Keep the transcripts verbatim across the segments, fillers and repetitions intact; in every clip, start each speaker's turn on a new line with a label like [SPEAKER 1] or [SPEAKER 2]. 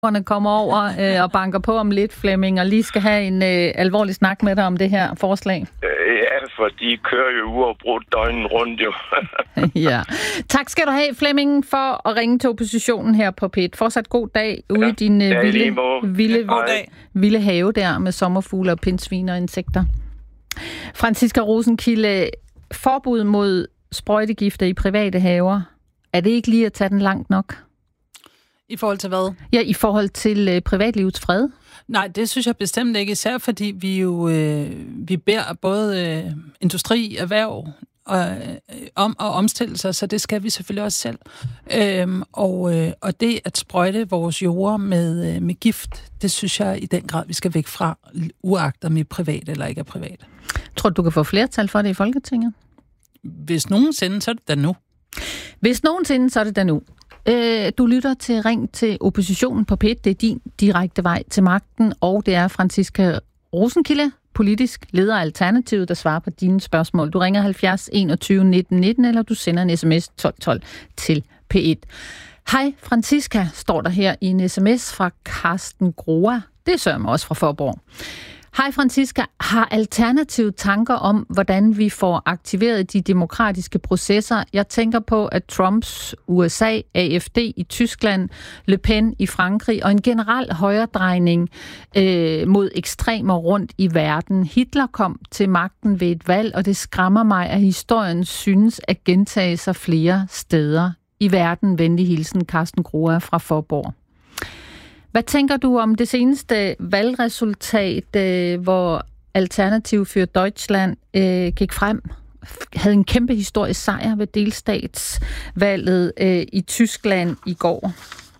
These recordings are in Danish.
[SPEAKER 1] kommer over øh, og banker på om lidt, Flemming, og lige skal have en øh, alvorlig snak med dig om det her forslag.
[SPEAKER 2] Ja, for de kører jo uafbrudt døgnet rundt, jo.
[SPEAKER 1] Ja. Tak skal du have, Flemming, for at ringe til oppositionen her på P et. Fortsat god dag ude ja, i din øh, vilde, vilde, vilde have der med sommerfugle og pindsvin og insekter. Franziska Rosenkilde, forbud mod sprøjtegifte i private haver, er det ikke lige at tage den langt nok?
[SPEAKER 3] I forhold til hvad?
[SPEAKER 1] Ja, i forhold til øh, privatlivets fred.
[SPEAKER 3] Nej, det synes jeg bestemt ikke, især fordi vi jo øh, vi beder både øh, industri, erhverv og, øh, om at omstille sig, så det skal vi selvfølgelig også selv. Øhm, og, øh, og det at sprøjte vores jorder med, øh, med gift, det synes jeg i den grad, vi skal væk fra, uagtet om vi er privat eller ikke er privat.
[SPEAKER 1] Tror du, du kan få flertal for det i Folketinget?
[SPEAKER 3] Hvis nogensinde, så er det da nu.
[SPEAKER 1] Hvis nogensinde, så er det da nu. Øh, du lytter til Ring til oppositionen på P et. Det er din direkte vej til magten, og det er Franziska Rosenkilde, politisk leder af Alternativet, der svarer på dine spørgsmål. Du ringer halvfjerds enogtyve nitten nitten, eller du sender en sms tolv tolv til P et. Hej Franziska, står der her i en sms fra Carsten Groa. Det sørger mig også fra Forborg. Hej Franziska, har Alternativet tanker om, hvordan vi får aktiveret de demokratiske processer? Jeg tænker på, at Trumps U S A, A F D i Tyskland, Le Pen i Frankrig og en generel højredrejning øh, mod ekstremer rundt i verden. Hitler kom til magten ved et valg, og det skræmmer mig, at historien synes at gentage sig flere steder i verden. Venlig hilsen, Carsten Groa fra Forborg. Hvad tænker du om det seneste valgresultat, øh, hvor Alternativ für Deutschland øh, gik frem, havde en kæmpe historisk sejr ved delstatsvalget øh, i Tyskland i går?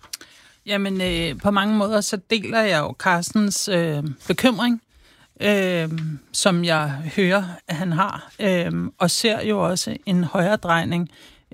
[SPEAKER 3] Jamen, øh, på mange måder så deler jeg jo Carstens øh, bekymring, øh, som jeg hører, at han har, øh, og ser jo også en højredrejning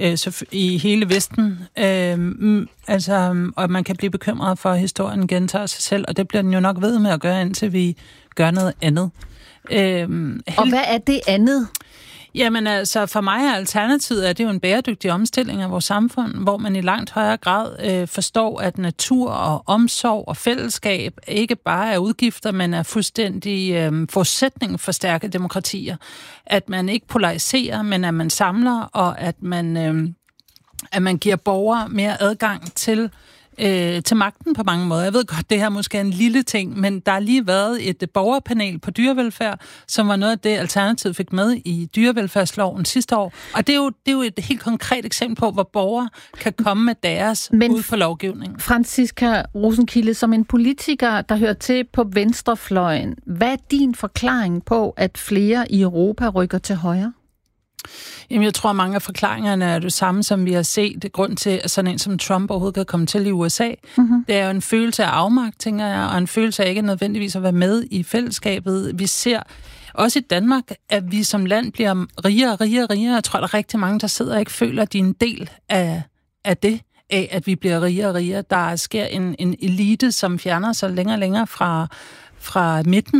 [SPEAKER 3] i hele Vesten. Øh, altså, og man kan blive bekymret for, at historien gentager sig selv, og det bliver den jo nok ved med at gøre, indtil vi gør noget andet. Øh, hel...
[SPEAKER 1] Og hvad er det andet?
[SPEAKER 3] Jamen altså, for mig er alternativet, at det jo en bæredygtig omstilling af vores samfund, hvor man i langt højere grad øh, forstår, at natur og omsorg og fællesskab ikke bare er udgifter, men er fuldstændig øh, forudsætning for stærke demokratier. At man ikke polariserer, men at man samler, og at man, øh, at man giver borgere mere adgang til Øh, til magten på mange måder. Jeg ved godt, det her måske er en lille ting, men der har lige været et borgerpanel på dyrevelfærd, som var noget af det, Alternativet fik med i dyrevelfærdsloven sidste år. Og det er jo, det er jo et helt konkret eksempel på, hvor borgere kan komme med deres men ud på lovgivningen.
[SPEAKER 1] Franziska Rosenkilde, som en politiker, der hører til på venstrefløjen, hvad er din forklaring på, at flere i Europa rykker til højre?
[SPEAKER 3] Jamen, jeg tror, at mange af forklaringerne er det samme, som vi har set. Grund til, at sådan en som Trump overhovedet kan komme til i U S A. Mm-hmm. Det er jo en følelse af afmagt, tænker jeg, og en følelse af ikke nødvendigvis at være med i fællesskabet. Vi ser også i Danmark, at vi som land bliver rigere og rigere og rigere. Jeg tror, der er rigtig mange, der sidder og ikke føler, at de er en del af, af det, af at vi bliver rigere og rigere. Der sker en, en elite, som fjerner sig længere og længere fra, fra midten.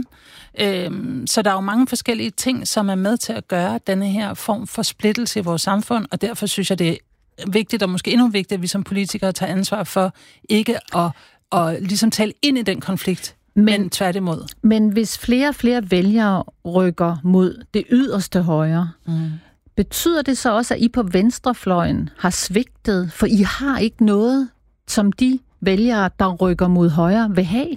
[SPEAKER 3] Så der er jo mange forskellige ting, som er med til at gøre denne her form for splittelse i vores samfund, og derfor synes jeg, det er vigtigt, og måske endnu vigtigt, at vi som politikere tager ansvar for ikke at, at ligesom tale ind i den konflikt, men, men tværtimod.
[SPEAKER 1] Men hvis flere og flere vælgere rykker mod det yderste højre, mm. betyder det så også, at I på venstrefløjen har svigtet, for I har ikke noget, som de vælgere, der rykker mod højre, vil have?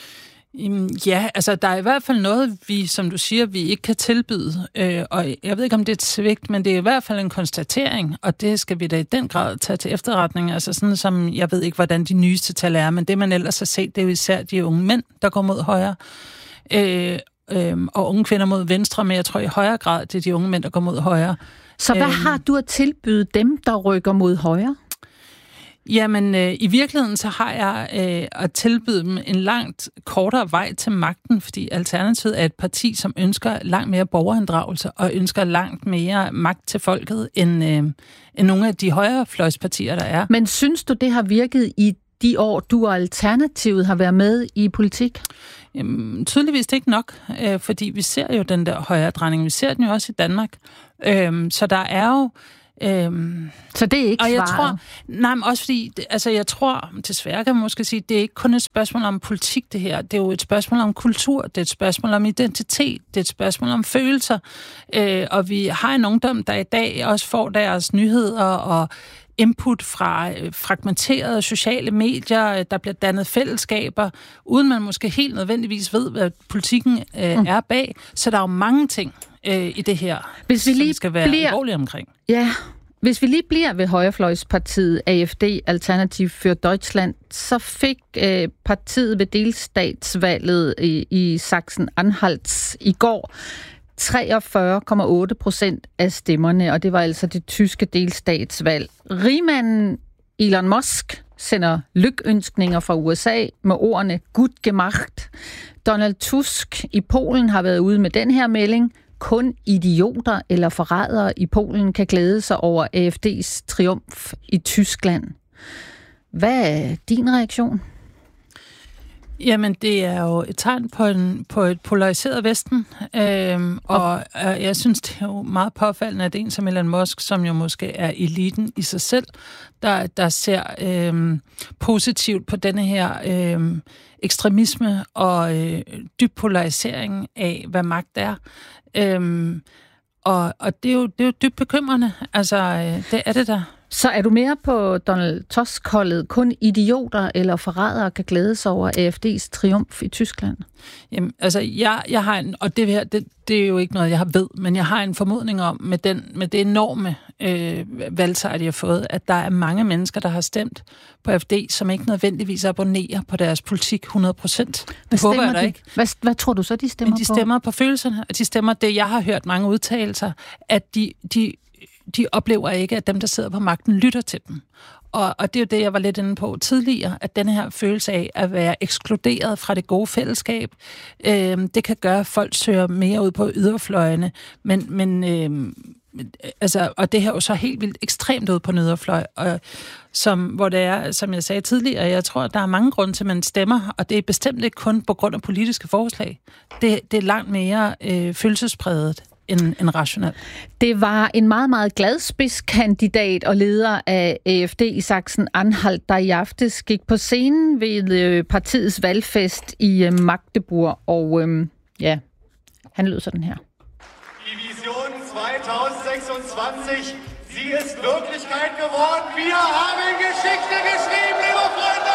[SPEAKER 3] Ja, altså der er i hvert fald noget, vi, som du siger, vi ikke kan tilbyde, øh, og jeg ved ikke, om det er et svigt, men det er i hvert fald en konstatering, og det skal vi da i den grad tage til efterretning, altså sådan som, jeg ved ikke, hvordan de nyeste tal er, men det man ellers har set, det er jo især de unge mænd, der går mod højre, øh, øh, og unge kvinder mod venstre, men jeg tror i højere grad, det er de unge mænd, der går mod højre.
[SPEAKER 1] Så hvad øh, har du at tilbyde dem, der rykker mod højre?
[SPEAKER 3] Jamen, øh, i virkeligheden så har jeg øh, at tilbyde dem en langt kortere vej til magten, fordi Alternativet er et parti, som ønsker langt mere borgerinddragelse og ønsker langt mere magt til folket, end, øh, end nogle af de højrefløjspartier, der er.
[SPEAKER 1] Men synes du, det har virket i de år, du og Alternativet har været med i politik?
[SPEAKER 3] Jamen, tydeligvis det ikke nok, øh, fordi vi ser jo den der højredrejning. Vi ser den jo også i Danmark. Øh, så der er jo Øhm,
[SPEAKER 1] så det er ikke
[SPEAKER 3] og jeg
[SPEAKER 1] svaret?
[SPEAKER 3] tror, nej, men også fordi, altså jeg tror, desværre kan man måske sige, det er ikke kun et spørgsmål om politik, det her. Det er jo et spørgsmål om kultur, det er et spørgsmål om identitet, det er et spørgsmål om følelser. Øh, og vi har en ungdom, der i dag også får deres nyheder og input fra fragmenterede sociale medier, der bliver dannet fællesskaber, uden man måske helt nødvendigvis ved, hvad politikken øh, mm. er bag. Så der er jo mange ting øh, i det her,
[SPEAKER 1] hvis vi lige
[SPEAKER 3] som skal være
[SPEAKER 1] bliver,
[SPEAKER 3] alvorlige omkring.
[SPEAKER 1] Ja, hvis vi lige bliver ved højrefløjspartiet A F D, Alternativ für Deutschland, så fik øh, partiet ved delstatsvalget i, i Sachsen-Anhalt i går treogfyrre komma otte procent af stemmerne, og det var altså det tyske delstatsvalg. Rigmanden Elon Musk sender lykønskninger fra U S A med ordene "gut gemacht". Donald Tusk i Polen har været ude med den her melding. Kun idioter eller forrædere i Polen kan glæde sig over A F D's triumf i Tyskland. Hvad er din reaktion?
[SPEAKER 3] Jamen, det er jo et tegn på, en, på et polariseret Vesten, øhm, og øh, jeg synes, det er jo meget påfaldende, at en som Elon Musk, som jo måske er eliten i sig selv, der, der ser øhm, positivt på denne her øhm, ekstremisme og øh, dyb polarisering af, hvad magt er. Øhm, og, og det er jo, det er jo dybt bekymrende. Altså, øh, det er det der.
[SPEAKER 1] Så er du mere på Donald Tusk-holdet? Kun idioter eller forrædere kan glæde sig over A F D's triumf i Tyskland?
[SPEAKER 3] Jamen, altså, jeg, jeg har en, og det her, det, det er jo ikke noget, jeg har ved, men jeg har en formodning om, med, den, med det enorme øh, valgsejr, de har fået, at der er mange mennesker, der har stemt på A F D, som ikke nødvendigvis abonnerer på deres politik hundrede procent. Det håber jeg da ikke.
[SPEAKER 1] Hvad, hvad tror du så, de stemmer på?
[SPEAKER 3] Men de stemmer på, på følelserne, og de stemmer det, jeg har hørt mange udtalelser, at de... de de oplever ikke, at dem, der sidder på magten, lytter til dem. Og, og det er jo det, jeg var lidt inde på tidligere, at denne her følelse af at være ekskluderet fra det gode fællesskab, øh, det kan gøre, at folk søger mere ud på yderfløjene. Men, men øh, altså, og det her er jo så helt vildt ekstremt ud på en yderfløj, og som, hvor det er, som jeg sagde tidligere, jeg tror, at der er mange grunde til, at man stemmer, og det er bestemt ikke kun på grund af politiske forslag. Det, det er langt mere øh, følelsespræget end, end rationelt.
[SPEAKER 1] Det var en meget, meget glad spidskandidat og leder af A F D i Sachsen-Anhalt, der i aftes gik på scenen ved partiets valgfest i Magdeburg, og øhm, ja, han lød sådan her.
[SPEAKER 4] Die Vision zwanzig seksogtyve, sie ist Wirklichkeit geworden. Wir haben Geschichte geschrieben, liebe Freunde!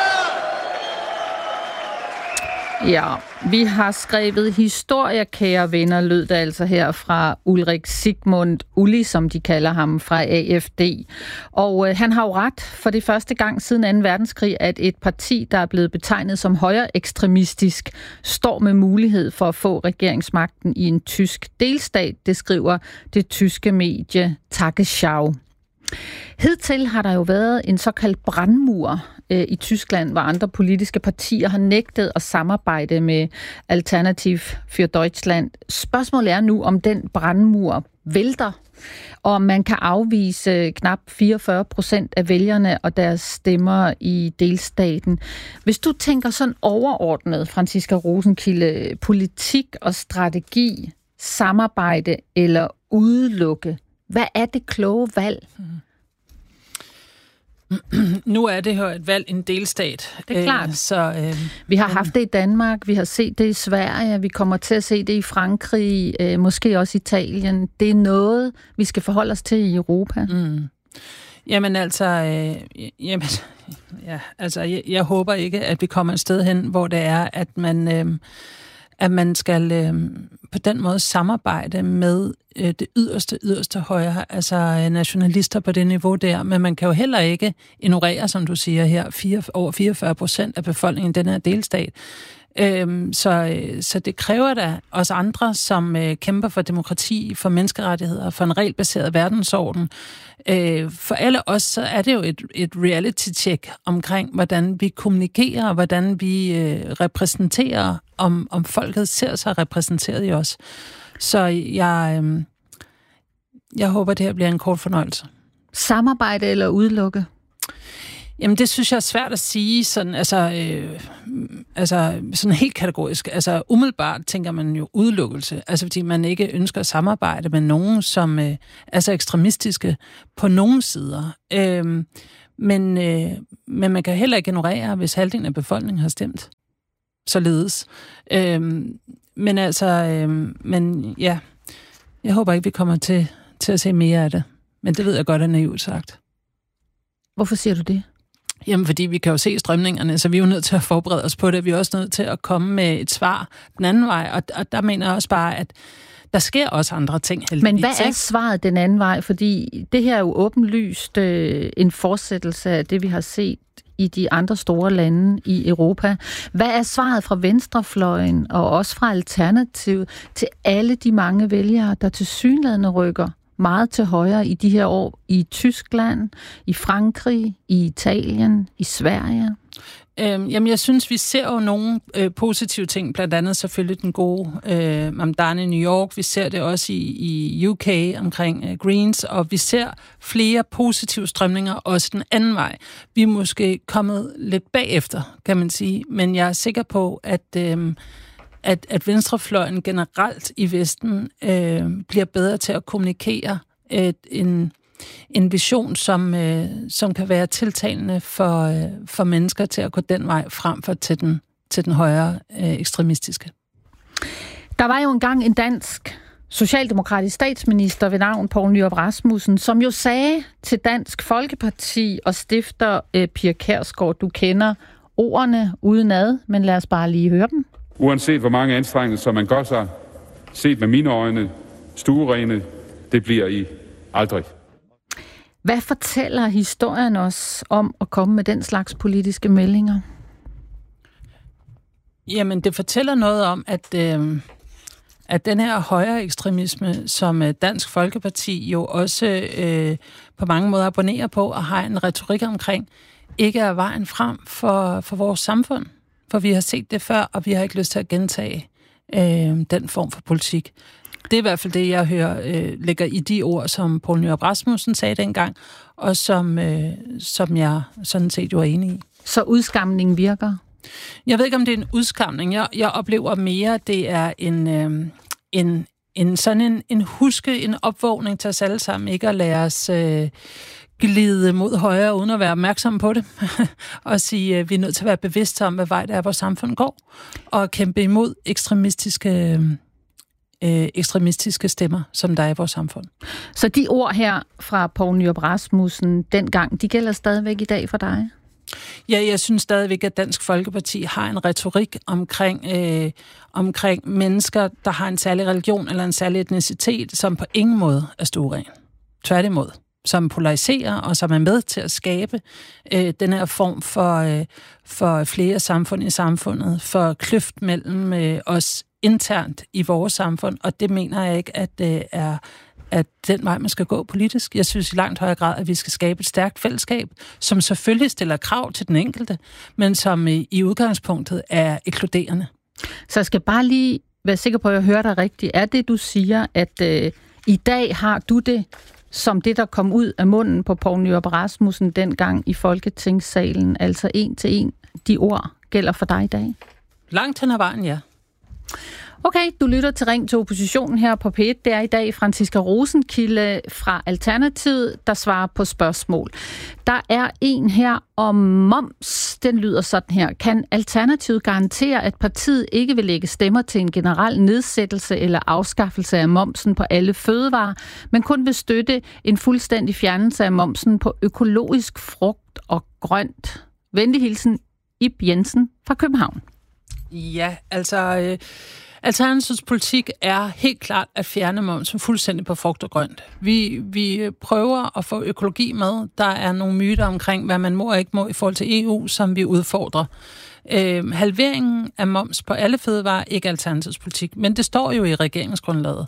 [SPEAKER 1] Ja, vi har skrevet historie, kære venner, lød det altså her fra Ulrik Sigmund Uli, som de kalder ham, fra A F D. Og øh, han har jo ret for det første gang siden anden verdenskrig, at et parti, der er blevet betegnet som højre ekstremistisk, står med mulighed for at få regeringsmagten i en tysk delstat, det skriver det tyske medie Tagesschau. Hidtil har der jo været en såkaldt brandmur øh, i Tyskland, hvor andre politiske partier har nægtet at samarbejde med Alternativ für Deutschland. Spørgsmålet er nu, om den brandmur vælter, og om man kan afvise knap fireogfyrre procent af vælgerne og deres stemmer i delstaten. Hvis du tænker sådan overordnet, Franciska Rosenkilde, politik og strategi, samarbejde eller udelukke, hvad er det kloge valg?
[SPEAKER 3] Nu er det jo et valg i en delstat.
[SPEAKER 1] Det er klart.
[SPEAKER 3] Øh, så, øh,
[SPEAKER 1] vi har haft det i Danmark, vi har set det i Sverige, vi kommer til at se det i Frankrig, øh, måske også Italien. Det er noget, vi skal forholde os til i Europa.
[SPEAKER 3] Mm. Jamen altså, øh, jamen, ja, altså jeg, jeg håber ikke, at vi kommer et sted hen, hvor det er, at man... Øh, at man skal øh, på den måde samarbejde med øh, det yderste, yderste højre, altså øh, nationalister på det niveau der, men man kan jo heller ikke ignorere, som du siger her, fire, over fireogfyrre procent af befolkningen i den her delstat. Øhm, så, øh, så det kræver da os andre, som øh, kæmper for demokrati, for menneskerettigheder, for en regelbaseret verdensorden. Øh, for alle os, så er det jo et, et reality-check omkring, hvordan vi kommunikerer, og hvordan vi øh, repræsenterer, om, om folket ser sig repræsenteret i os. Så jeg, øh, jeg håber, det her bliver en kort fornøjelse.
[SPEAKER 1] Samarbejde eller udelukke?
[SPEAKER 3] Jamen, det synes jeg er svært at sige, sådan, altså, øh, altså, sådan helt kategorisk. Altså, umiddelbart tænker man jo udelukkelse, altså fordi man ikke ønsker at samarbejde med nogen, som øh, er så ekstremistiske på nogen sider. Øh, men, øh, men man kan heller ikke ignorere, hvis halvdelen af befolkningen har stemt således. Øh, men altså, øh, men ja, jeg håber ikke, vi kommer til, til at se mere af det. Men det ved jeg godt, er naivt sagt.
[SPEAKER 1] Hvorfor siger du det?
[SPEAKER 3] Jamen, fordi vi kan jo se strømningerne, så vi er jo nødt til at forberede os på det. Vi er også nødt til at komme med et svar den anden vej, og, og der mener jeg også bare, at der sker også andre ting heldigvis.
[SPEAKER 1] Men hvad er svaret den anden vej? Fordi det her er jo åbenlyst øh, en fortsættelse af det, vi har set i de andre store lande i Europa. Hvad er svaret fra venstrefløjen og også fra Alternativet til alle de mange vælgere, der tilsyneladende rykker meget til højre i de her år i Tyskland, i Frankrig, i Italien, i Sverige?
[SPEAKER 3] Øhm, jamen, jeg synes, vi ser jo nogle øh, positive ting, blandt andet selvfølgelig den gode øh, Mamdani i New York. Vi ser det også i, i U K omkring øh, Greens, og vi ser flere positive strømninger også den anden vej. Vi er måske kommet lidt bagefter, kan man sige, men jeg er sikker på, at øh, At, at venstrefløjen generelt i Vesten øh, bliver bedre til at kommunikere et, en, en vision, som, øh, som kan være tiltalende for, øh, for mennesker til at gå den vej frem for til den, til den højere øh, ekstremistiske.
[SPEAKER 1] Der var jo engang en dansk socialdemokratisk statsminister ved navn Poul Nyrup Rasmussen, som jo sagde til Dansk Folkeparti og stifter øh, Pia Kjærsgaard, du kender ordene udenad, men lad os bare lige høre dem.
[SPEAKER 5] Uanset hvor mange anstrengelser man gør sig, set med mine øjne, stuerene, det bliver I aldrig.
[SPEAKER 1] Hvad fortæller historien os om at komme med den slags politiske meldinger?
[SPEAKER 3] Jamen, det fortæller noget om, at, øh, at den her højere ekstremisme, som Dansk Folkeparti jo også øh, på mange måder abonnerer på og har en retorik omkring, ikke er vejen frem for, for vores samfund. For vi har set det før, og vi har ikke lyst til at gentage øh, den form for politik. Det er i hvert fald det, jeg hører øh, ligger i de ord, som Poul Nyrup Rasmussen sagde dengang, og som, øh, som jeg sådan set jo er enig i.
[SPEAKER 1] Så udskamningen virker?
[SPEAKER 3] Jeg ved ikke, om det er en udskamning. Jeg, jeg oplever mere, det er en, øh, en, en sådan en, en huske, en opvågning til os alle sammen, ikke at lade os øh, glide mod højre, uden at være opmærksomme på det, og sige, at vi er nødt til at være bevidste om, hvad vej det er, vores samfund går, og kæmpe imod ekstremistiske, øh, ekstremistiske stemmer, som der er i vores samfund.
[SPEAKER 1] Så de ord her fra Poul Nyrup Rasmussen dengang, de gælder stadigvæk i dag for dig?
[SPEAKER 3] Ja, jeg synes stadigvæk, at Dansk Folkeparti har en retorik omkring, øh, omkring mennesker, der har en særlig religion eller en særlig etnicitet, som på ingen måde er stueren. Tværtimod. Som polariserer og som er med til at skabe øh, den her form for, øh, for flere samfund i samfundet, for kløft mellem øh, os internt i vores samfund, og det mener jeg ikke, at det øh, er at den vej, man skal gå politisk. Jeg synes i langt højere grad, at vi skal skabe et stærkt fællesskab, som selvfølgelig stiller krav til den enkelte, men som i, i udgangspunktet er inkluderende.
[SPEAKER 1] Så jeg skal bare lige være sikker på, at jeg hører dig rigtigt. Er det, du siger, at øh, i dag har du det som det, der kom ud af munden på Poul Nyrup Rasmussen dengang i Folketingssalen, altså en til en, de ord gælder for dig i dag?
[SPEAKER 3] Langt hen ad vejen, ja.
[SPEAKER 1] Okay, du lytter til Ring til oppositionen her på P et. Det er i dag Franciska Rosenkilde fra Alternativet, der svarer på spørgsmål. Der er en her om moms. Den lyder sådan her. Kan Alternativet garantere, at partiet ikke vil lægge stemmer til en generel nedsættelse eller afskaffelse af momsen på alle fødevarer, men kun vil støtte en fuldstændig fjernelse af momsen på økologisk frugt og grønt? Venlig hilsen, Ib Jensen fra København.
[SPEAKER 3] Ja, altså... Øh Alternativets politik er helt klart at fjerne momsen fuldstændig på frugt og grønt. Vi, vi prøver at få økologi med. Der er nogle myter omkring, hvad man må og ikke må i forhold til E U, som vi udfordrer. Øh, halveringen af moms på alle fødevarer er ikke Alternativets politik, men det står jo i regeringsgrundlaget.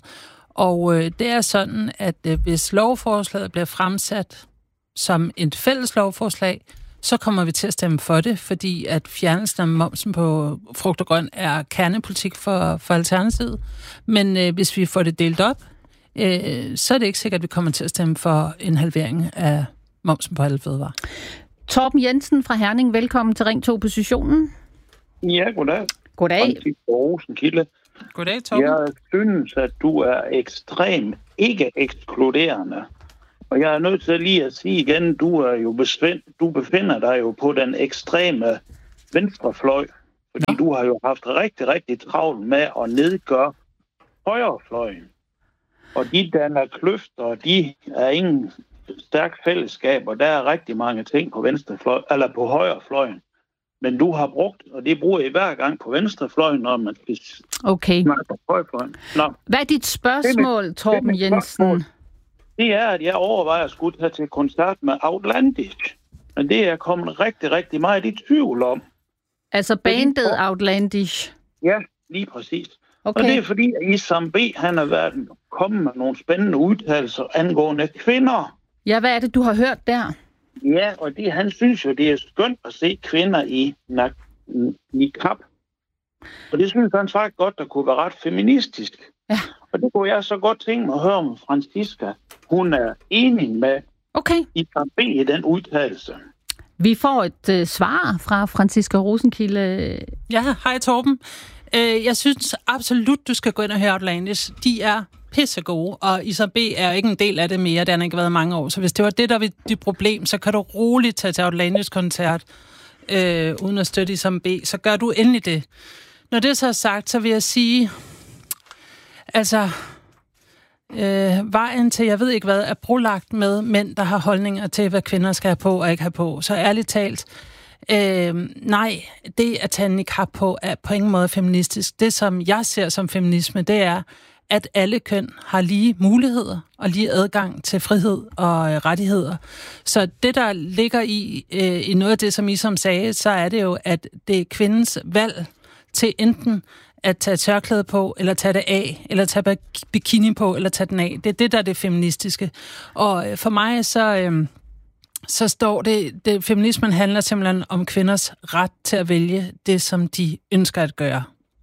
[SPEAKER 3] Og øh, det er sådan, at øh, hvis lovforslaget bliver fremsat som et fælles lovforslag, så kommer vi til at stemme for det, fordi at fjernelsen af momsen på frugt og grønt er kernepolitik for, for Alternativet. Men øh, hvis vi får det delt op, øh, så er det ikke sikkert, at vi kommer til at stemme for en halvering af momsen på alle fødevarer.
[SPEAKER 1] Torben Jensen fra Herning, velkommen til Ring til Oppositionen.
[SPEAKER 6] Ja, goddag.
[SPEAKER 1] Goddag.
[SPEAKER 6] Francisca Rosenkilde.
[SPEAKER 3] Goddag, Torben.
[SPEAKER 6] Jeg synes, at du er ekstremt ikke ekskluderende. Og jeg er nødt til lige at sige igen, du er jo besvind, du befinder dig jo på den ekstreme venstrefløj. Fordi ja. Du har jo haft rigtig, rigtig travlt med at nedgøre højrefløjen. Og de danner kløfter, de er ingen stærk fællesskab, og der er rigtig mange ting på venstrefløj, eller på højrefløjen. Men du har brugt, og det bruger I hver gang på venstrefløjen, når man skal
[SPEAKER 1] okay.
[SPEAKER 6] snakke på højrefløjen. Nå.
[SPEAKER 1] Hvad er dit spørgsmål, det, Torben det Jensen?
[SPEAKER 6] Det er, at jeg overvejer at skulle tage til koncert med Outlandish. Men det er kommet rigtig, rigtig meget i tvivl om.
[SPEAKER 1] Altså bandet Outlandish?
[SPEAKER 6] Ja, lige præcis.
[SPEAKER 1] Okay.
[SPEAKER 6] Og det er fordi, at Isam B. han har været kommet med nogle spændende udtalelser angående kvinder.
[SPEAKER 1] Ja, hvad er det, du har hørt der?
[SPEAKER 6] Ja, og det, han synes jo, det er skønt at se kvinder i niqab. Og det synes han faktisk godt, der kunne være ret feministisk.
[SPEAKER 1] Ja.
[SPEAKER 6] Og det kunne jeg så godt tænke mig at høre med Francisca. Hun er enig med
[SPEAKER 1] okay.
[SPEAKER 6] Isam B. i den udtalelse.
[SPEAKER 1] Vi får et øh, svar fra Francisca Rosenkilde.
[SPEAKER 3] Ja, hej Torben. Øh, jeg synes absolut, du skal gå ind og høre Outlandish. De er pissegode, og Isam B. er jo ikke en del af det mere. Det har ikke været mange år. Så hvis det var det, der var dit problem, så kan du roligt tage til Outlandish-koncert øh, uden at støtte Isam B. Så gør du endelig det. Når det så er sagt, så vil jeg sige, altså, øh, vejen til, jeg ved ikke hvad, er brolagt med mænd, der har holdninger til, hvad kvinder skal have på og ikke have på. Så ærligt talt, øh, nej, det at tage en niqab på er på ingen måde feministisk. Det, som jeg ser som feminisme, det er, at alle køn har lige muligheder og lige adgang til frihed og øh, rettigheder. Så det, der ligger i, øh, i noget af det, som I som sagde, så er det jo, at det er kvindens valg til enten at tage tørklæde på, eller tage det af, eller tage bikini på, eller tage den af. Det er det, der er det feministiske. Og øh, for mig, så, øh, så står det, det, feminismen handler simpelthen om kvinders ret til at vælge det, som de ønsker at gøre.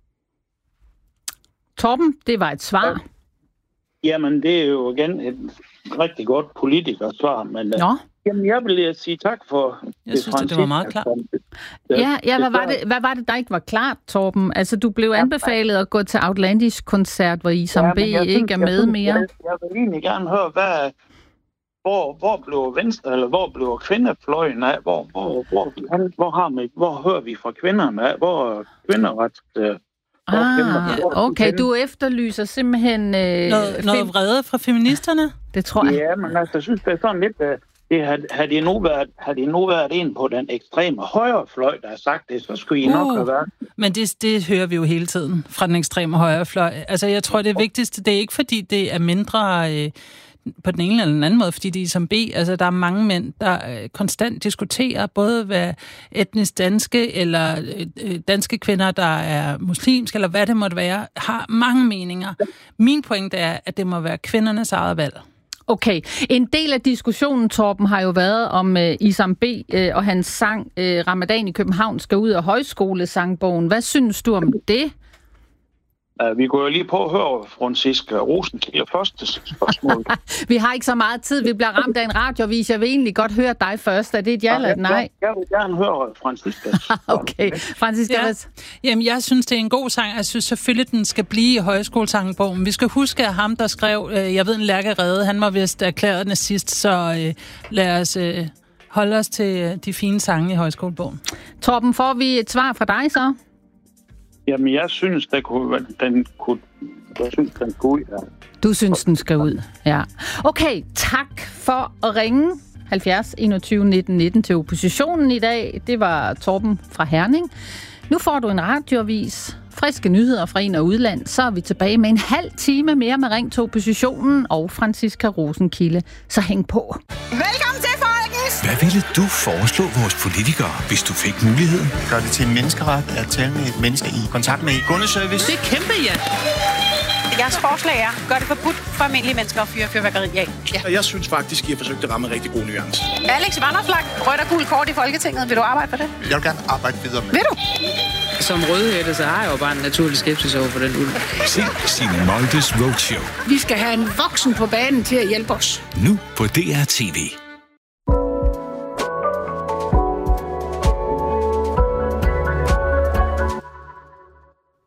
[SPEAKER 1] Torben, det var et svar.
[SPEAKER 6] Ja. Jamen, det er jo igen et rigtig godt politikersvar, men
[SPEAKER 1] Nå.
[SPEAKER 6] Jamen, jeg vil sige tak for...
[SPEAKER 3] Jeg synes, det, det var meget klart.
[SPEAKER 1] Ja, ja hvad, var det, hvad var det, der ikke var klart, Torben? Altså, du blev anbefalet at gå til Outlandish-koncert, hvor Isam ja, B. ikke synes, er med
[SPEAKER 6] synes,
[SPEAKER 1] mere.
[SPEAKER 6] Jeg, jeg vil egentlig gerne høre, hvad... Hvor, hvor blev venstre, eller hvor blev kvindefløjen af? Hvor, hvor, hvor, hvor, har man, hvor hører vi fra kvinderne af? Hvor er kvinderet... Øh,
[SPEAKER 1] Ah, okay, du efterlyser simpelthen... Øh,
[SPEAKER 3] noget, noget vrede fra feministerne?
[SPEAKER 1] Det tror jeg.
[SPEAKER 6] Ja, men altså, jeg synes, det er sådan lidt... Øh, det har, har, de nu været, har de nu været en på den ekstreme højrefløj, der har sagt det, så skulle I uh, nok have været.
[SPEAKER 3] Men det, det hører vi jo hele tiden fra den ekstreme højrefløj. Altså, jeg tror, det vigtigste, det er ikke, fordi det er mindre... Øh, på den ene eller den anden måde, fordi de er som B. Altså, der er mange mænd, der øh, konstant diskuterer, både hvad etnisk danske, eller øh, danske kvinder, der er muslimske, eller hvad det måtte være, har mange meninger. Min pointe er, at det må være kvindernes eget valg.
[SPEAKER 1] Okay. En del af diskussionen, Torben, har jo været om øh, Isam B. Øh, og hans sang øh, Ramadan i København skal ud af højskolesangbogen. Hvad synes du om det?
[SPEAKER 6] Uh, vi går jo lige på at høre Francisca Rosenkilde første spørgsmål.
[SPEAKER 1] Vi har ikke så meget tid. Vi bliver ramt af en radiovis. Jeg vil egentlig godt høre dig først. Er det et ja eller et nej?
[SPEAKER 6] Jeg, jeg vil gerne høre Francisca.
[SPEAKER 1] Okay. Francisca,
[SPEAKER 3] ja. Jamen, jeg synes, det er en god sang. Jeg synes selvfølgelig, den skal blive i højskolesangbogen. Vi skal huske, at ham, der skrev, øh, jeg ved en Lærke Rede, han var vist erklæret nazist, så øh, lad os øh, holde os til øh, de fine sange i højskolebogen.
[SPEAKER 1] Torben, får vi et svar fra dig så?
[SPEAKER 6] Jamen, jeg synes, der kunne, den kunne, jeg synes, den kunne ud. Ja.
[SPEAKER 1] Du synes, den skal ud, ja. Okay, tak for at ringe. halvfjerds enogtyve nitten nitten til oppositionen i dag. Det var Torben fra Herning. Nu får du en radioavis, friske nyheder fra ind- og udland. Så er vi tilbage med en halv time mere med Ring til oppositionen og Francisca Rosenkilde. Så hæng på.
[SPEAKER 7] Velkommen til, folkens!
[SPEAKER 8] Hvad ville du foreslå vores politikere, hvis du fik muligheden?
[SPEAKER 9] Gør det til en menneskeret at tale med et menneske i kontakt med kundeservice?
[SPEAKER 3] Det er kæmpe, ja.
[SPEAKER 7] Jeres forslag er, gør det forbudt for almindelige mennesker at fyre fyrværkeri af. Ja.
[SPEAKER 9] Jeg synes faktisk, I har forsøgt at ramme en rigtig god nuance.
[SPEAKER 7] Alex Vanderflag, rødt og gult kort i Folketinget. Vil du arbejde for det?
[SPEAKER 9] Jeg vil gerne arbejde videre med.
[SPEAKER 7] Vil du?
[SPEAKER 10] Som rødhætte, så har jeg jo bare en naturlig skepsis over for den ulv.
[SPEAKER 8] Se Signe Moldes Roadshow.
[SPEAKER 7] Vi skal have en voksen på banen til at hjælpe os.
[SPEAKER 8] Nu på D R T V.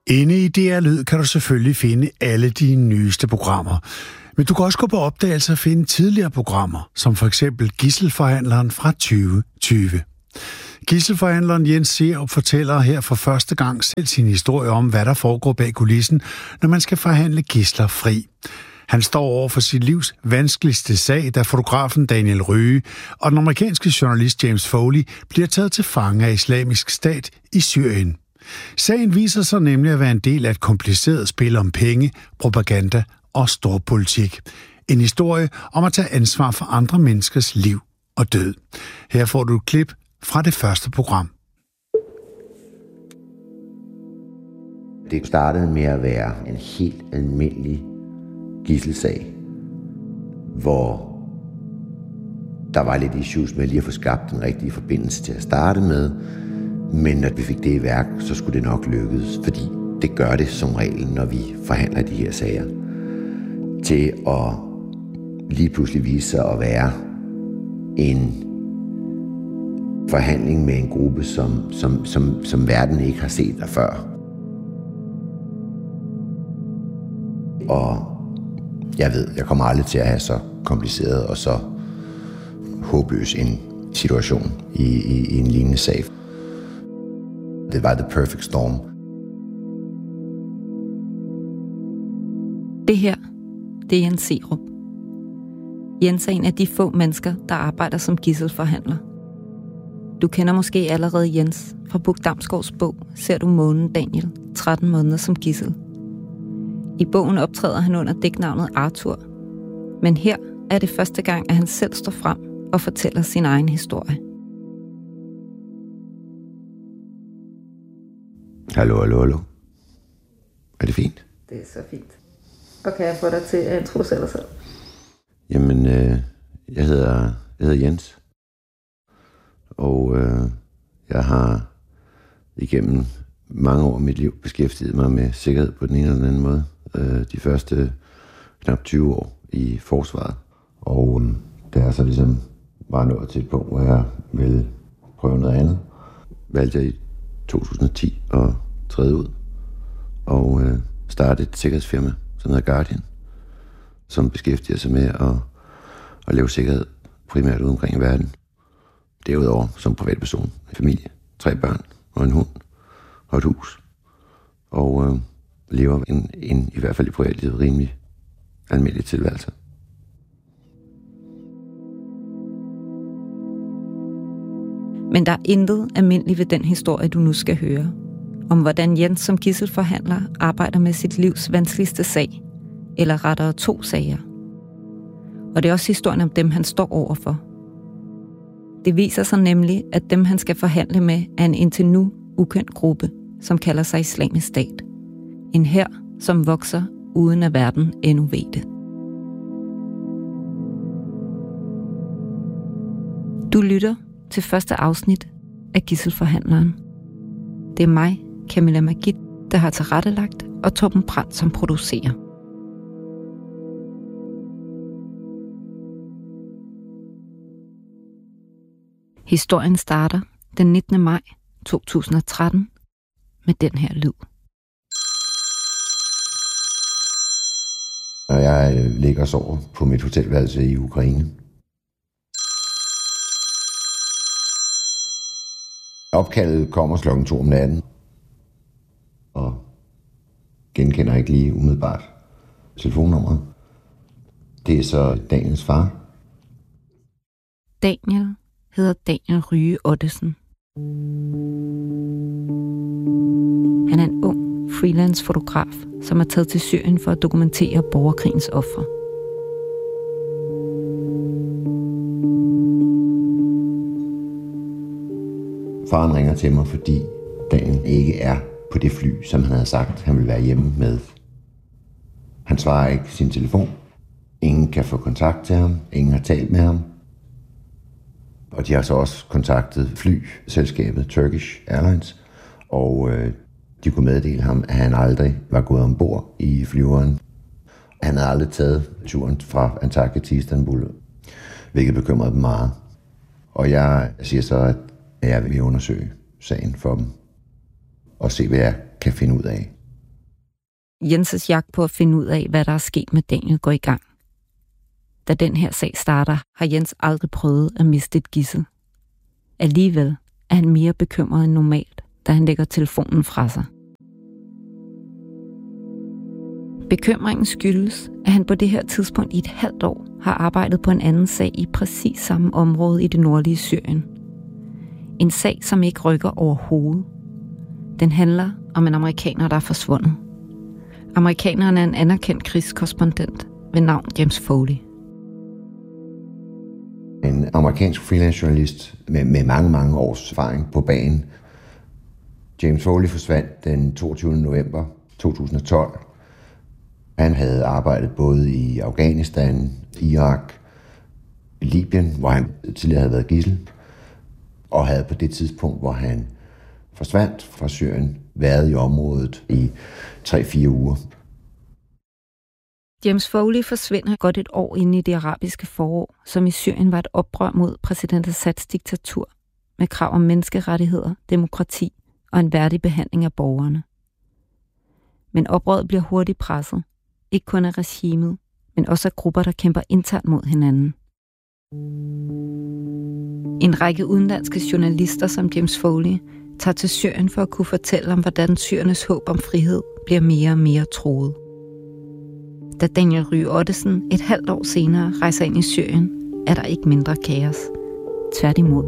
[SPEAKER 11] Inde i D R Lyd kan du selvfølgelig finde alle de nyeste programmer. Men du kan også gå på opdagelse og finde tidligere programmer, som for eksempel Gidselforhandleren fra tyve tyve. Gidselforhandleren Jens Serup fortæller her for første gang selv sin historie om, hvad der foregår bag kulissen, når man skal forhandle gidsler fri. Han står over for sit livs vanskeligste sag, da fotografen Daniel Rye og den amerikanske journalist James Foley bliver taget til fange af Islamisk Stat i Syrien. Sagen viser sig nemlig at være en del af et kompliceret spil om penge, propaganda og storpolitik. En historie om at tage ansvar for andre menneskers liv og død. Her får du et klip fra det første program.
[SPEAKER 12] Det startede med at være en helt almindelig gidselsag, hvor der var lidt issues med lige at få skabt den rigtige forbindelse til at starte med, men når vi fik det i værk, så skulle det nok lykkes, fordi det gør det som regel, når vi forhandler de her sager, til at lige pludselig vise sig at være en forhandling med en gruppe, som, som, som, som verden ikke har set der før. Og jeg ved, jeg kommer aldrig til at have så kompliceret og så håbløs en situation i, i, i en lignende sag. Det var the perfect storm.
[SPEAKER 13] Det her, det er Jens Serup. Jens er en af de få mennesker, der arbejder som gidselforhandler. Du kender måske allerede Jens fra Buch Damsgaards bog Ser du månen, Daniel? tretten måneder som gidsel. I bogen optræder han under dæknavnet Arthur. Men her er det første gang, at han selv står frem og fortæller sin egen historie.
[SPEAKER 12] Hallo, hallo, hallo. Er det fint?
[SPEAKER 13] Det er så fint. Og kan jeg få dig til at introducere dig selv?
[SPEAKER 12] Jamen, øh, jeg, hedder, jeg hedder Jens. Og øh, jeg har igennem mange år af mit liv beskæftiget mig med sikkerhed på den ene eller den anden måde. Øh, de første knap tyve år i forsvaret. Og øh, da jeg så ligesom var nået til et punkt, hvor jeg ville prøve noget andet, valgte jeg i to tusind og ti at træde ud og øh, starte et sikkerhedsfirma, som hedder Guardian, som beskæftiger sig med at, at lave sikkerhed primært ude omkring i verden. Derudover som privatperson, en familie, tre børn og en hund og et hus. Og øh, lever en, en, i hvert fald i privatlivet, rimelig almindelig tilværelse.
[SPEAKER 13] Men der er intet almindeligt ved den historie, du nu skal høre. Om hvordan Jens som gidselforhandler arbejder med sit livs vanskeligste sag. Eller rettere to sager. Og det er også historien om dem, han står overfor. Det viser sig nemlig, at dem, han skal forhandle med, er en indtil nu ukendt gruppe, som kalder sig Islamisk Stat. En hær, som vokser, uden at verden endnu ved det. Du lytter til første afsnit af Gidselforhandleren. Det er mig, Camilla Magid, der har tilrettelagt, og Torben Brandt, som producerer. Historien starter den nittende maj to tusind og tretten med den her lyd.
[SPEAKER 12] Og jeg ligger og sover på mit hotelværelse i Ukraine. Opkaldet kommer klokken to om natten, og genkender ikke lige umiddelbart telefonnummeret. Det er så Daniels far.
[SPEAKER 13] Daniel hedder Daniel Rye Ottesen. Han er en ung freelance-fotograf, som er taget til Syrien for at dokumentere borgerkrigens ofre.
[SPEAKER 12] Faren ringer til mig, fordi Daniel ikke er på det fly, som han havde sagt, han ville være hjemme med. Han svarer ikke sin telefon. Ingen kan få kontakt til ham. Ingen har talt med ham. Og de har så også kontaktet flyselskabet Turkish Airlines, og øh, de kunne meddele ham, at han aldrig var gået ombord i flyveren. Han havde aldrig taget turen fra Antakya til Istanbul, hvilket bekymrede dem meget. Og jeg siger så, at jeg vil undersøge sagen for dem, og se, hvad jeg kan finde ud af.
[SPEAKER 13] Jens' jagt på at finde ud af, hvad der er sket med Daniel, går i gang. Da den her sag starter, har Jens aldrig prøvet at miste et gidsel. Alligevel er han mere bekymret end normalt, da han lægger telefonen fra sig. Bekymringen skyldes, at han på det her tidspunkt i et halvt år har arbejdet på en anden sag i præcis samme område i det nordlige Syrien. En sag, som ikke rykker overhovedet. Den handler om en amerikaner, der er forsvundet. Amerikaneren er en anerkendt krigskorrespondent ved navn James Foley.
[SPEAKER 12] En amerikansk freelance-journalist med, med mange, mange års erfaring på banen. James Foley forsvandt den toogtyvende november to tusind og tolv. Han havde arbejdet både i Afghanistan, Irak, Libyen, hvor han tidligere havde været gidsel, og havde på det tidspunkt, hvor han forsvandt fra Syrien, været i området i tre til fire uger.
[SPEAKER 13] James Foley forsvinder godt et år inde i det arabiske forår, som i Syrien var et oprør mod præsident Assads diktatur, med krav om menneskerettigheder, demokrati og en værdig behandling af borgerne. Men oprøret bliver hurtigt presset, ikke kun af regimet, men også af grupper, der kæmper internt mod hinanden. En række udenlandske journalister som James Foley tager til Syrien for at kunne fortælle om, hvordan syrernes håb om frihed bliver mere og mere truet. Da Daniel Rye Ottesen et halvt år senere rejser ind i Syrien, er der ikke mindre kaos. Tværtimod.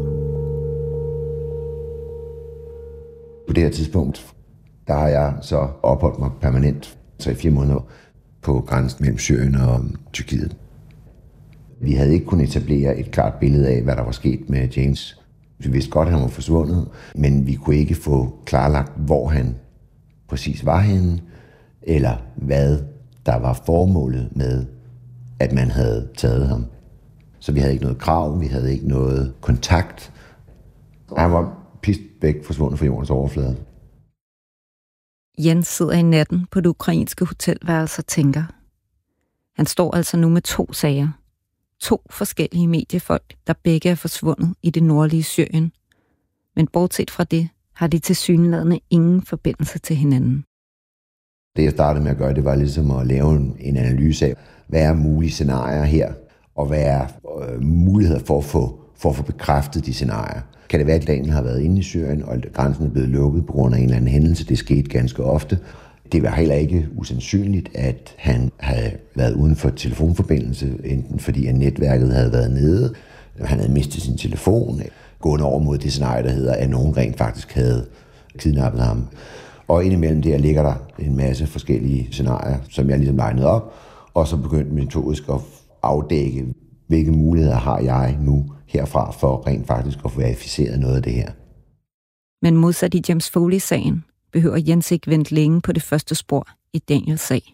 [SPEAKER 12] På det her tidspunkt, der har jeg så opholdt mig permanent tre til fire måneder på grænsen mellem Syrien og Tyrkiet. Vi havde ikke kunnet etablere et klart billede af, hvad der var sket med James. Vi vidste godt, at han var forsvundet, men vi kunne ikke få klarlagt, hvor han præcis var henne, eller hvad der var formålet med, at man havde taget ham. Så vi havde ikke noget krav, vi havde ikke noget kontakt. Han var pist væk forsvundet fra jordens overflade.
[SPEAKER 13] Jens sidder i natten på det ukrainske hotelværelse og tænker. Han står altså nu med to sager. To forskellige mediefolk, der begge er forsvundet i det nordlige Syrien. Men bortset fra det, har de tilsyneladende ingen forbindelse til hinanden.
[SPEAKER 12] Det jeg startede med at gøre, det var ligesom at lave en, en analyse af, hvad er mulige scenarier her, og hvad er øh, muligheder for at, få, for at få bekræftet de scenarier. Kan det være, at Daniel har været inde i Syrien, og grænsen er blevet lukket på grund af en eller anden hændelse? Det skete ganske ofte. Det var heller ikke usandsynligt, at han havde været uden for telefonforbindelse, enten fordi at netværket havde været nede, han havde mistet sin telefon, gående over mod det scenarie, der hedder, at nogen rent faktisk havde kidnappet ham. Og indimellem der ligger der en masse forskellige scenarier, som jeg ligesom legnede op, og så begyndte metodisk at afdække, hvilke muligheder har jeg nu herfra for rent faktisk at få verificeret noget af det her.
[SPEAKER 13] Men modsat i James Foley-sagen, behøver Jens ikke vente længe på det første spor i Daniels sag.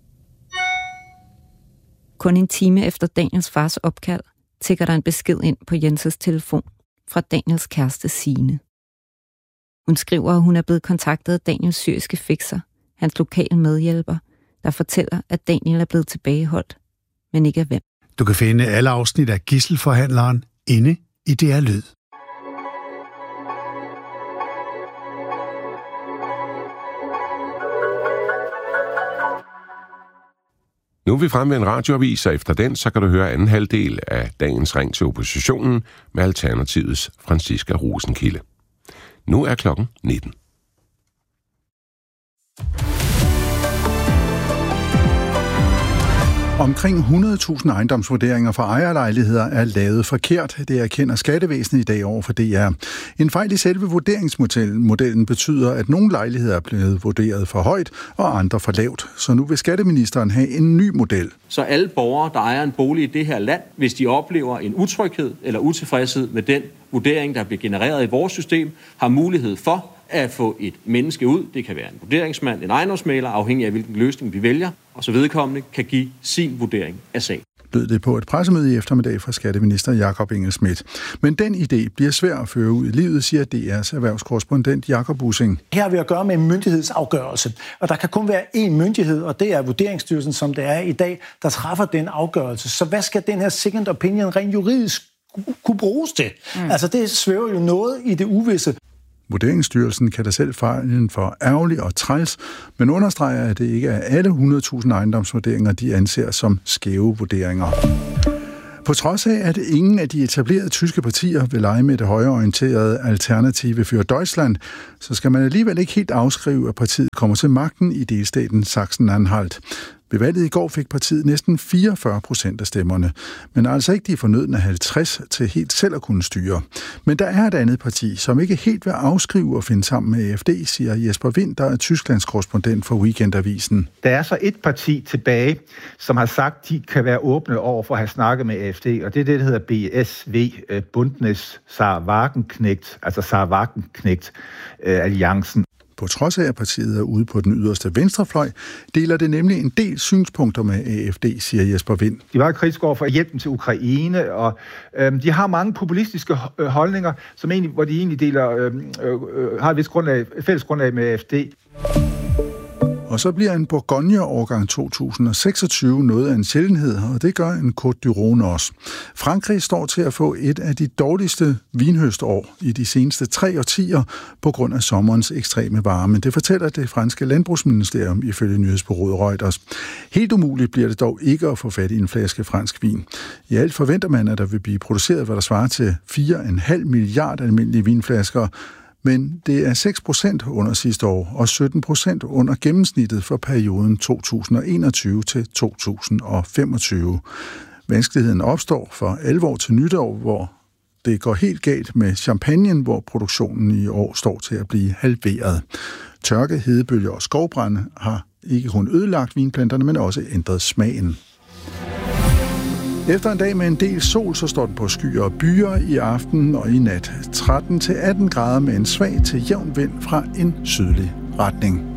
[SPEAKER 13] Kun en time efter Daniels fars opkald, tikker der en besked ind på Jens' telefon fra Daniels kæreste Signe. Hun skriver, at hun er blevet kontaktet af Daniels syriske fikser, hans lokale medhjælper, der fortæller, at Daniel er blevet tilbageholdt, men ikke af hvem.
[SPEAKER 11] Du kan finde alle afsnit af Gidselforhandleren inde i D R Lyd.
[SPEAKER 14] Nu er vi fremme med en radioavis, og efter den, så kan du høre anden halvdel af dagens ring til oppositionen med Alternativets Franciska Rosenkilde. Nu er klokken nitten.
[SPEAKER 15] Omkring hundrede tusind ejendomsvurderinger for ejerlejligheder er lavet forkert. Det erkender Skattevæsenet i dag over for D R. En fejl i selve vurderingsmodellen betyder, at nogle lejligheder er blevet vurderet for højt og andre for lavt. Så nu vil skatteministeren have en ny model.
[SPEAKER 16] Så alle borgere, der ejer en bolig i det her land, hvis de oplever en utryghed eller utilfredshed med den vurdering, der bliver genereret i vores system, har mulighed for at få et menneske ud. Det kan være en vurderingsmand, en ejendomsmægler, afhængig af hvilken løsning vi vælger, og så vedkommende kan give sin vurdering af sagen.
[SPEAKER 15] Lød det på et pressemøde i eftermiddag fra skatteminister Jakob Engel-Schmidt. Men den idé bliver svær at føre ud i livet, siger D R's erhvervskorrespondent Jakob Bussing.
[SPEAKER 17] Her har vi at gøre med en myndighedsafgørelse, og der kan kun være én myndighed, og det er Vurderingsstyrelsen, som det er i dag, der træffer den afgørelse. Så hvad skal den her second opinion rent juridisk kunne bruges til? Mm. Altså det svæver jo noget i det uvisse.
[SPEAKER 15] Vurderingsstyrelsen kan da selv fejlen for ærgerlig og træls, men understreger, at det ikke er alle hundrede tusind ejendomsvurderinger, de anser som skæve vurderinger. På trods af, at ingen af de etablerede tyske partier vil lege med det højreorienterede Alternative für Deutschland, så skal man alligevel ikke helt afskrive, at partiet kommer til magten i delstaten Sachsen-Anhalt. Ved valget i går fik partiet næsten fireogfyrre procent af stemmerne, men altså ikke de fornødne halvtreds til helt selv at kunne styre. Men der er et andet parti, som ikke helt vil afskrive og finde sammen med A F D, siger Jesper Wind, der er Tysklands korrespondent for Weekendavisen.
[SPEAKER 18] Der er så et parti tilbage, som har sagt, at de kan være åbne over for at have snakket med A F D, og det er det, der hedder B S V, Bündnis Sarah-Wagenknecht, altså Sarah-Wagenknecht-alliancen.
[SPEAKER 15] På trods af, at partiet er ude på den yderste venstrefløj, deler det nemlig en del synspunkter med A F D, siger Jesper Wind.
[SPEAKER 18] De var kritiske over for hjælpen til Ukraine, og øh, de har mange populistiske holdninger, som egentlig, hvor de egentlig deler, øh, øh, har et vist grundlag, fælles grundlag med A F D.
[SPEAKER 15] Og så bliver en Bourgogne-årgang to tusind og seksogtyve noget af en sjældenhed, og det gør en Côte du Rhône også. Frankrig står til at få et af de dårligste vinhøstår i de seneste tre årtier på grund af sommerens ekstreme varme. Det fortæller det franske landbrugsministerium ifølge nyhedsbureauet Reuters. Helt umuligt bliver det dog ikke at få fat i en flaske fransk vin. I alt forventer man, at der vil blive produceret, hvad der svarer til fire komma fem milliarder almindelige vinflasker, men det er seks procent under sidste år og sytten procent under gennemsnittet for perioden to tusind og enogtyve til to tusind og femogtyve. Vanskeligheden opstår for alvor til nytår, hvor det går helt galt med champagnen, hvor produktionen i år står til at blive halveret. Tørke, hedebølger og skovbrænde har ikke kun ødelagt vinplanterne, men også ændret smagen. Efter en dag med en del sol, så står den på skyer og byer i aften og i nat. tretten til atten grader med en svag til jævn vind fra en sydlig retning.